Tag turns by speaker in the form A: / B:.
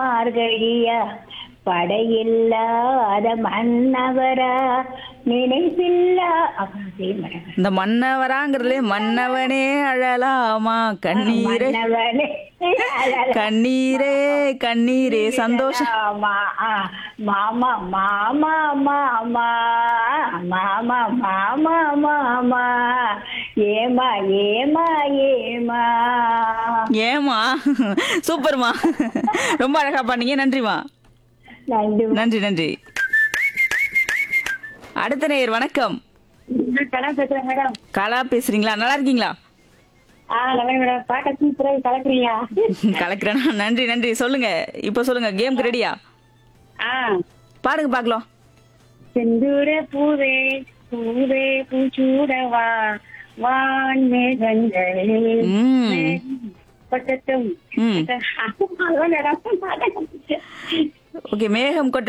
A: மார்கழியா படையில்லாத மன்னவரா நினைப்பில்லா அப்படி மேடம்.
B: இந்த மன்னவராங்கிறதுலே மன்னவனே அழலாமா கண்ணீரே
A: மன்னவனே அழலா.
B: கண்ணீரே கண்ணீரே சந்தோஷம்.
A: ஆமா, மாமா மாமா மாமா மாமா மாமா மாமா ஏமா ஏமா ஏமா.
B: ஏமா சூப்பர்மா, ரொம்ப அழகா பண்ணீங்க. நன்றிமா.
A: நன்றி.
B: நன்றி நன்றி. அடுத்த நேயர் வணக்கம்.
A: கலா பேசுறேன் மேடம்.
B: கலா பேசுறீங்களா? நல்லா இருக்கீங்களா?
A: நல்லா மேடம். பாட்ட சூப்பரா கலக்குறீங்க.
B: கலக்குறேனா? நன்றி நன்றி. சொல்லுங்க, இப்போ சொல்லுங்க, கேம்க்கு ரெடியா? பாடுங்க பார்க்கலாம்.
A: செந்தூர பூவே பூவே பூச்சூடவா வான் மேகங்களே
B: ம்.
A: பட்டட்டும்.
B: ம்.
A: அதான் மேடம்.
B: ஓகே, மேகம் கொட்ட